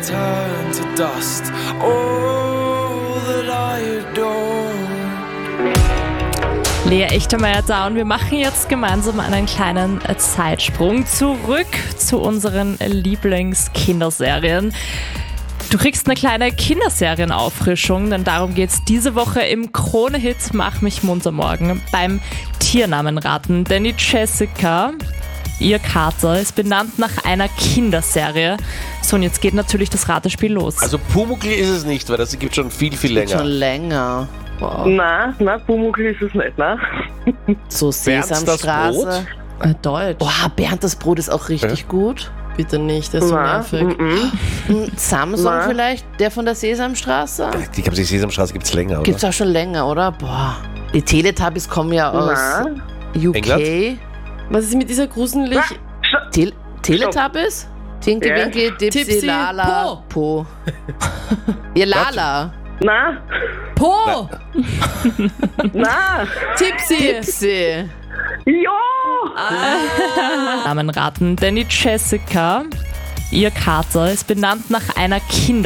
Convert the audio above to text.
turn to dust. All that I adore. Lea Echtermeier da und wir machen jetzt gemeinsam einen kleinen Zeitsprung zurück zu unseren Lieblingskinderserien. Du kriegst eine kleine Kinderserien-Auffrischung, denn darum geht's diese Woche im Krone-Hit Mach mich munter morgen beim Tiernamenraten. Denn die Jessica, ihr Kater, ist benannt nach einer Kinderserie. So, und jetzt geht natürlich das Ratespiel los. Also Pumuckl ist es nicht, weil das gibt schon viel länger. Schon länger. Wow. Nein, Pumuckl ist es nicht, ne? So Bernd das Sesamstraße. Deutsch. Boah, Bernd das Brot ist auch richtig gut. Bitte nicht, das ist so nervig. Samsung vielleicht, der von der Sesamstraße? Ich glaube, die Sesamstraße gibt es länger, oder? Gibt's auch schon länger, oder? Boah. Die Teletubbies kommen ja aus UK. England? Was ist mit dieser gruselig... Teletubbies? Tinky Ja. Winky, Dipsy, Tipsy, Lala, Po. Ja, Lala. Na, Po! na, Tipsy! Dipsy. ja! Namenraten, denn die Jessica, ihr Kater, ist benannt nach einer